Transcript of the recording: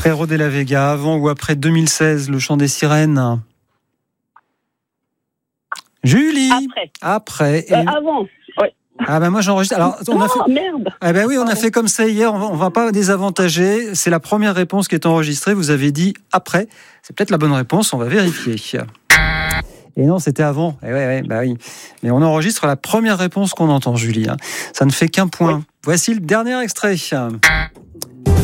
Héros de la Vega, avant ou après 2016, le chant des sirènes? Julie. Après. Avant. Ouais. Ah ben moi j'enregistre. Alors on a fait. Merde. Ah ben oui, on a fait comme ça hier. On va pas désavantager. C'est la première réponse qui est enregistrée. Vous avez dit après. C'est peut-être la bonne réponse. On va vérifier. Et non, c'était avant. Bah oui. Mais on enregistre la première réponse qu'on entend, Julie. Ça ne fait qu'un point. Oui. Voici le dernier extrait.